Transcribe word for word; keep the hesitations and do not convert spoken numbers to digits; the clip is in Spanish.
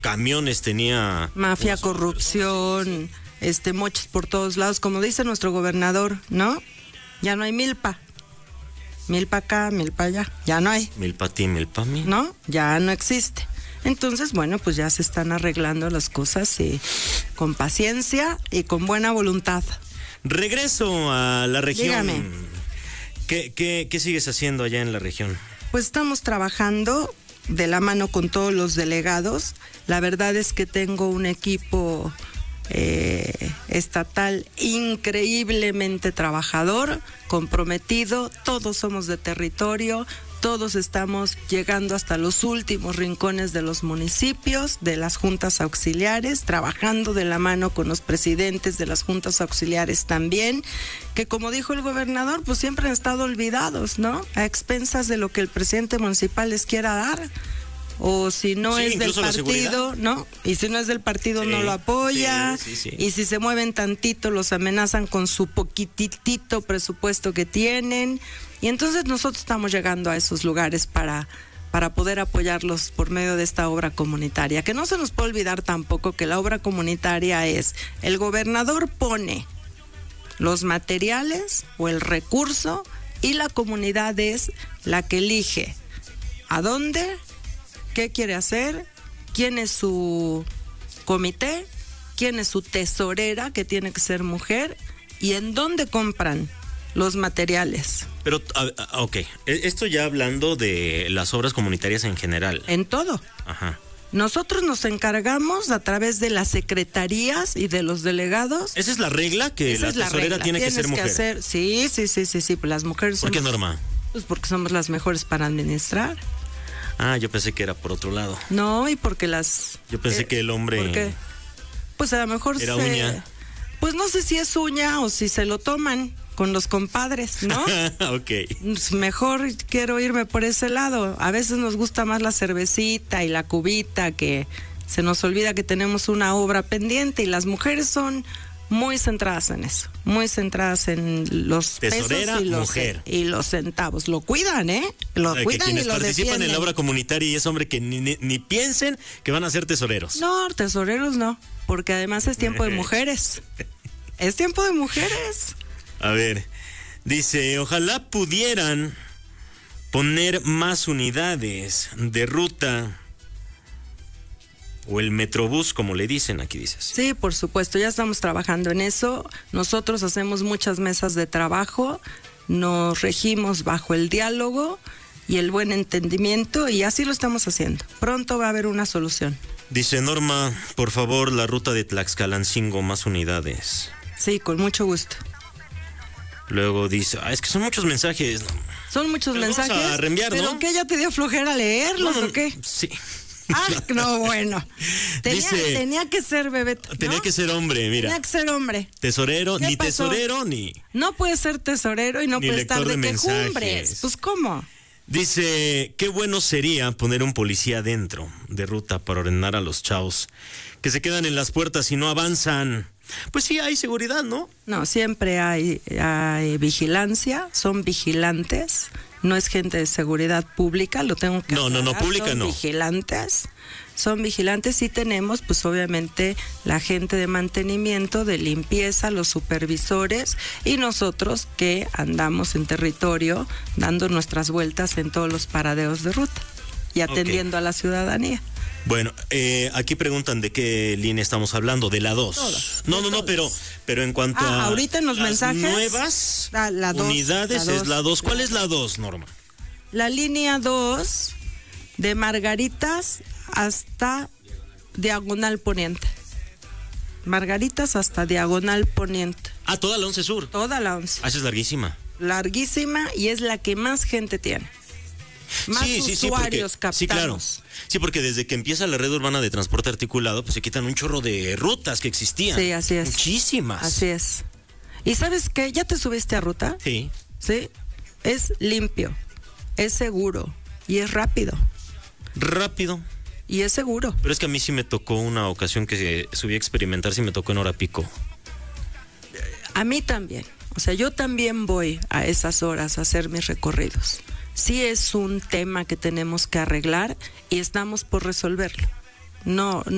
camiones tenía. Mafia, corrupción, este, moches por todos lados, como dice nuestro gobernador, ¿no? Ya no hay milpa. Milpa acá, milpa allá, ya no hay. Milpa a ti, milpa a mí. ¿No? Ya no existe. Entonces, bueno, pues ya se están arreglando las cosas y con paciencia y con buena voluntad. Regreso a la región. Dígame. ¿Qué, qué, qué sigues haciendo allá en la región? Pues estamos trabajando de la mano con todos los delegados. La verdad es que tengo un equipo eh, estatal increíblemente trabajador, comprometido. Todos somos de territorio. Todos estamos llegando hasta los últimos rincones de los municipios, de las juntas auxiliares, trabajando de la mano con los presidentes de las juntas auxiliares también, que como dijo el gobernador, pues siempre han estado olvidados, ¿no? A expensas de lo que el presidente municipal les quiera dar. O si no Sí, es del incluso la partido, ¿no? Y si no es del partido, Sí, no lo apoya. sí, sí, sí. Y si se mueven tantito, los amenazan con su poquitito presupuesto que tienen. Y entonces nosotros estamos llegando a esos lugares para, para poder apoyarlos por medio de esta obra comunitaria. Que no se nos puede olvidar tampoco que la obra comunitaria es, el gobernador pone los materiales o el recurso y la comunidad es la que elige a dónde, qué quiere hacer, quién es su comité, quién es su tesorera, que tiene que ser mujer, y en dónde compran los materiales. Pero, uh, ok, esto ya hablando de las obras comunitarias en general. En todo. Ajá. Nosotros nos encargamos a través de las secretarías y de los delegados. ¿Esa es la regla? Que Esa la es la tesorera regla. tiene que Tienes ser mujer. hacer, sí, sí, sí, sí, sí, pues las mujeres ¿Por qué, somos- Norma? Pues porque somos las mejores para administrar. Ah, yo pensé que era por otro lado. No, y porque las... Yo pensé eh, que el hombre ¿por qué? Pues a lo mejor era se... uña. Pues no sé si es uña o si se lo toman con los compadres, ¿no? Ok. Mejor quiero irme por ese lado. A veces nos gusta más la cervecita y la cubita, que se nos olvida que tenemos una obra pendiente, y las mujeres son muy centradas en eso, muy centradas en los Tesorera, pesos y los, mujer. y los centavos. Lo cuidan, ¿eh? Lo O sea, que cuidan y quienes lo participan defienden. en la obra comunitaria y es hombre que ni, ni, ni piensen que van a ser tesoreros. No, tesoreros no, porque además es tiempo de mujeres. Es tiempo de mujeres. A ver, dice, ojalá pudieran poner más unidades de ruta o el Metrobús, como le dicen, aquí dices. Sí, por supuesto, ya estamos trabajando en eso. Nosotros hacemos muchas mesas de trabajo, nos regimos bajo el diálogo y el buen entendimiento, y así lo estamos haciendo. Pronto va a haber una solución. Dice Norma, por favor, la ruta de Tlaxcalancingo, más unidades. Sí, con mucho gusto. Luego dice, ah, es que son muchos mensajes. Son muchos Pero vamos mensajes. a reenviar, ¿Pero ¿no? qué, ya te dio flojera leerlos No, no, o qué? Sí. Ah, no, bueno. Tenía, Dice- tenía que ser bebé. ¿no? Tenía que ser hombre, mira. Tenía que ser hombre. Tesorero, ¿Qué ni pasó? tesorero, ni... No puede ser tesorero y no Ni puede estar lector de, de quejumbres. mensajes. Pues, ¿cómo? Dice, qué bueno sería poner un policía dentro de ruta para ordenar a los chavos que se quedan en las puertas y no avanzan. Pues sí, hay seguridad, ¿no? No, siempre hay, hay vigilancia, son vigilantes, no es gente de seguridad pública, lo tengo que No, no, no, aclarar, pública son no. vigilantes, son vigilantes y tenemos pues obviamente la gente de mantenimiento, de limpieza, los supervisores y nosotros que andamos en territorio dando nuestras vueltas en todos los paradeos de ruta y atendiendo a la ciudadanía. Bueno, eh, aquí preguntan de qué línea estamos hablando, de la dos. Todas, No, de no, no, todas. pero, pero en cuanto Ah, a ahorita en los las mensajes, nuevas ah, la dos, unidades la es dos. la dos. ¿Cuál es la dos, Norma? La línea dos de Margaritas hasta Diagonal Poniente. Margaritas hasta Diagonal Poniente. Ah, toda la once Sur. Toda la once. Ah, esa es larguísima. Larguísima y es la que más gente tiene. Más sí, sí, sí, usuarios porque, captamos. sí, claro. Sí, porque desde que empieza la red urbana de transporte articulado, pues se quitan un chorro de rutas que existían. Sí, así es. Muchísimas. Así es. ¿Y sabes qué? ¿Ya te subiste a ruta? Sí. Sí. Es limpio, es seguro y es rápido. Rápido. Y es seguro. Pero es que a mí sí me tocó una ocasión que subí a experimentar, sí me tocó en hora pico. A mí también. O sea, yo también voy a esas horas a hacer mis recorridos. Sí es un tema que tenemos que arreglar y estamos por resolverlo. No,